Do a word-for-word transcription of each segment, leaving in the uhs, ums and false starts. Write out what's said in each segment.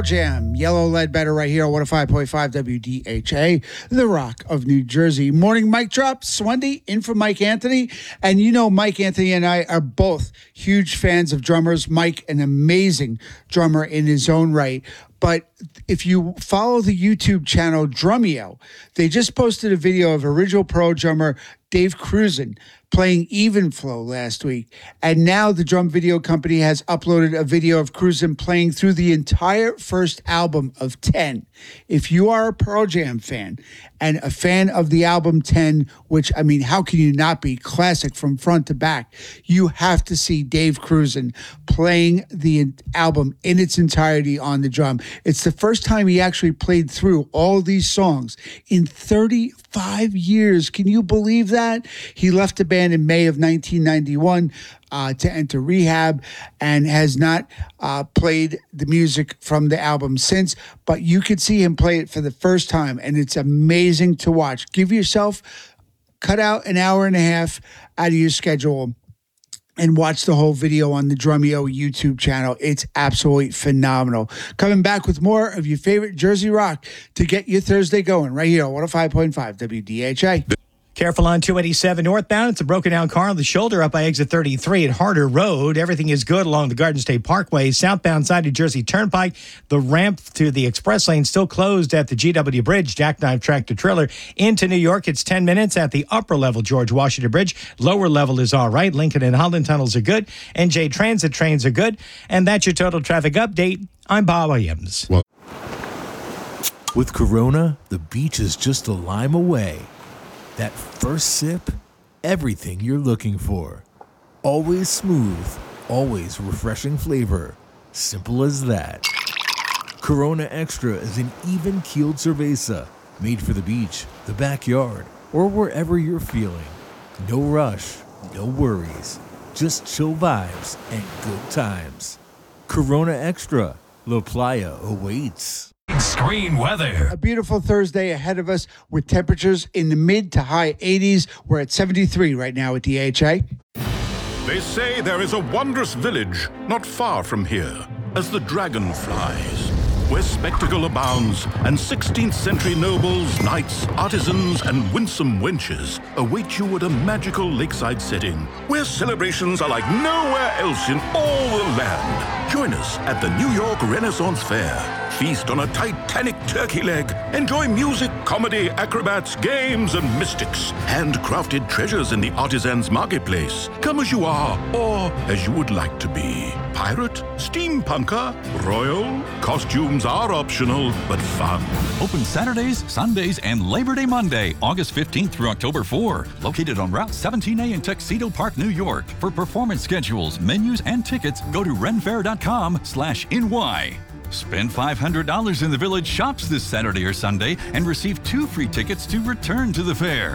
Pearl Jam, Yellow Ledbetter right here on one oh five point five W D H A, the Rock of New Jersey. Morning mic drop, Swendy, in for Mike Anthony. And you know Mike Anthony and I are both huge fans of drummers. Mike, an amazing drummer in his own right. But if you follow the YouTube channel Drumeo, they just posted a video of original Pearl drummer Dave Cruzen playing Even Flow last week. And now the drum video company has uploaded a video of Cruzen playing through the entire first album of ten. If you are a Pearl Jam fan and a fan of the album ten, which, I mean, how can you not be? Classic from front to back. You have to see Dave Cruzen playing the album in its entirety on the drum. It's the first time he actually played through all these songs in thirty-five years. Can you believe that? He left the band in May of nineteen ninety-one uh, to enter rehab and has not uh, played the music from the album since, but you could see him play it for the first time, and it's amazing to watch. Give yourself, cut out an hour and a half out of your schedule and watch the whole video on the Drumeo YouTube channel. It's absolutely phenomenal. Coming back with more of your favorite Jersey rock to get your Thursday going right here on one oh five point five W D H A. Careful on two eighty-seven northbound. It's a broken down car on the shoulder up by exit thirty-three at Harder Road. Everything is good along the Garden State Parkway. Southbound side of Jersey Turnpike. The ramp to the express lane still closed at the G W Bridge. Jackknife tractor trailer into New York. It's ten minutes at the upper level George Washington Bridge. Lower level is all right. Lincoln and Holland tunnels are good. N J Transit trains are good. And that's your total traffic update. I'm Bob Williams. Well, with Corona, the beach is just a lime away. That first sip, everything you're looking for. Always smooth, always refreshing flavor. Simple as that. Corona Extra is an even-keeled cerveza, made for the beach, the backyard, or wherever you're feeling. No rush, no worries, just chill vibes and good times. Corona Extra, La Playa awaits. Screen weather. A beautiful Thursday ahead of us with temperatures in the mid to high eighties. We're at seventy-three right now at D H A. They say there is a wondrous village not far from here, as the dragon flies, where spectacle abounds, and sixteenth century nobles, knights, artisans, and winsome wenches await you at a magical lakeside setting, where celebrations are like nowhere else in all the land. Join us at the New York Renaissance Fair. Feast on a Titanic turkey leg. Enjoy music, comedy, acrobats, games, and mystics. Handcrafted treasures in the artisans' marketplace. Come as you are, or as you would like to be. Pirate, steampunker, royal. Costumes are optional, but fun. Open Saturdays, Sundays, and Labor Day Monday, August fifteenth through October fourth. Located on Route seventeen A in Tuxedo Park, New York. For performance schedules, menus, and tickets, go to renfair.com slash NY. Spend five hundred dollars in the Village Shops this Saturday or Sunday and receive two free tickets to return to the fair.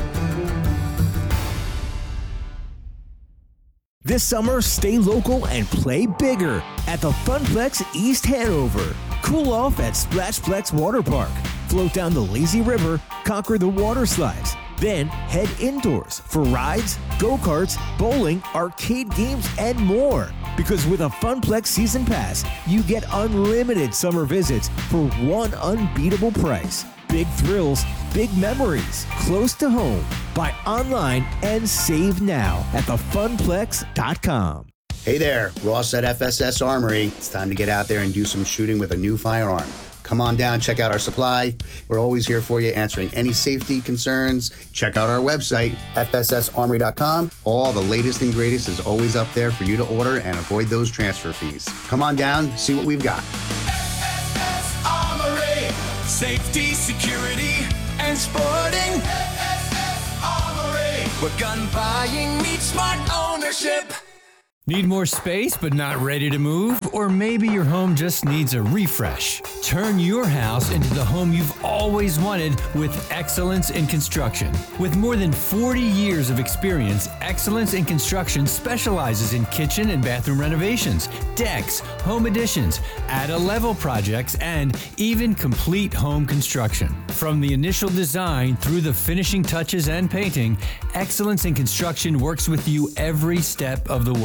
This summer, stay local and play bigger at the Funplex East Hanover. Cool off at Splashplex Water Park. Float down the lazy river, conquer the water slides. Then head indoors for rides, go-karts, bowling, arcade games, and more. Because with a Funplex Season Pass, you get unlimited summer visits for one unbeatable price. Big thrills, big memories, close to home. Buy online and save now at the funplex dot com. Hey there, Ross at F S S Armory. It's time to get out there and do some shooting with a new firearm. Come on down, check out our supply. We're always here for you, answering any safety concerns. Check out our website, F S S armory dot com. All the latest and greatest is always up there for you to order and avoid those transfer fees. Come on down, see what we've got. F S S Armory, safety, security, and sporting. F S S Armory, where gun buying meets smart ownership. Need more space but not ready to move? Or maybe your home just needs a refresh. Turn your house into the home you've always wanted with Excellence in Construction. With more than forty years of experience, Excellence in Construction specializes in kitchen and bathroom renovations, decks, home additions, add-a-level projects, and even complete home construction. From the initial design through the finishing touches and painting, Excellence in Construction works with you every step of the way.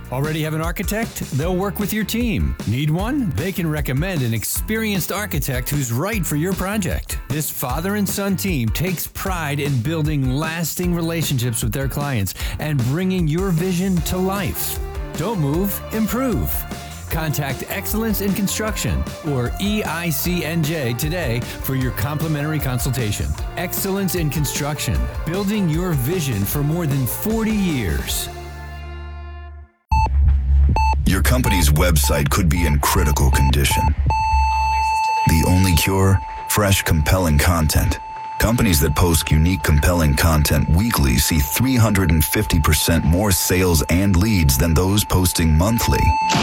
Already have an architect? They'll work with your team. Need one? They can recommend an experienced architect who's right for your project. This father and son team takes pride in building lasting relationships with their clients and bringing your vision to life. Don't move, improve. Contact Excellence in Construction or E I C N J today for your complimentary consultation. Excellence in Construction, building your vision for more than forty years. Your company's website could be in critical condition. The only cure? Fresh, compelling content. Companies that post unique, compelling content weekly see three hundred fifty percent more sales and leads than those posting monthly.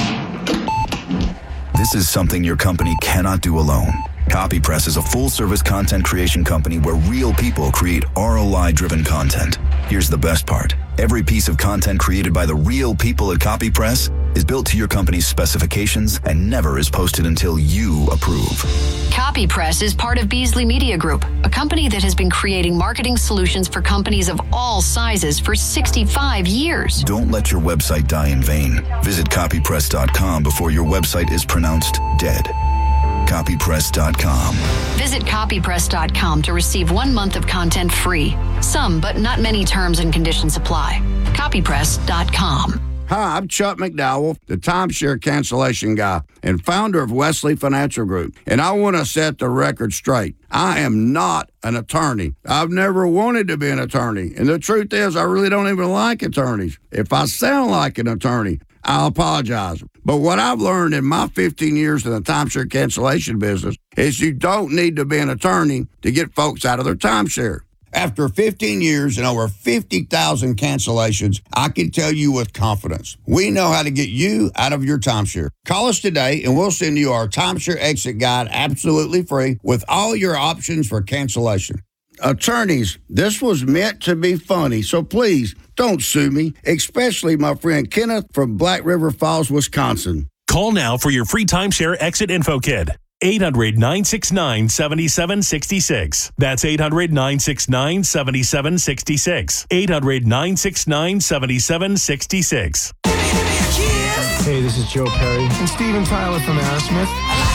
This is something your company cannot do alone. CopyPress is a full-service content creation company where real people create R O I-driven content. Here's the best part. Every piece of content created by the real people at CopyPress is built to your company's specifications and never is posted until you approve. CopyPress is part of Beasley Media Group, a company that has been creating marketing solutions for companies of all sizes for sixty-five years. Don't let your website die in vain. Visit copypress dot com before your website is pronounced dead. copypress dot com. Visit copypress dot com to receive one month of content free. Some, but not many terms and conditions apply. copypress dot com. Hi, I'm Chuck McDowell, the timeshare cancellation guy and founder of Wesley Financial Group. And I want to set the record straight. I am not an attorney. I've never wanted to be an attorney. And the truth is, I really don't even like attorneys. If I sound like an attorney, I'll apologize. But what I've learned in my fifteen years in the timeshare cancellation business is you don't need to be an attorney to get folks out of their timeshare. After fifteen years and over fifty thousand cancellations, I can tell you with confidence, we know how to get you out of your timeshare. Call us today and we'll send you our timeshare exit guide absolutely free with all your options for cancellation. Attorneys, this was meant to be funny, so please don't sue me, especially my friend Kenneth from Black River Falls, Wisconsin. Call now for your free timeshare exit info kit. eight hundred, nine six nine, seven seven six six. That's eight hundred, nine six nine, seven seven six six. eight hundred, nine six nine, seven seven six six. Hey, this is Joe Perry and Steven Tyler from Aerosmith.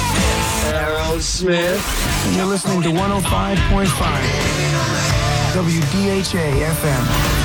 Aerosmith. And you're listening to one oh five point five W D H A F M.